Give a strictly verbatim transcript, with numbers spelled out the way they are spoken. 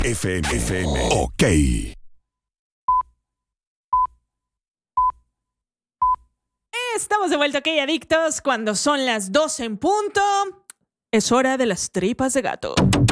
F M. F M. Ok. Estamos de vuelta, ok, adictos. Cuando son las doce en punto, es hora de las tripas de gato.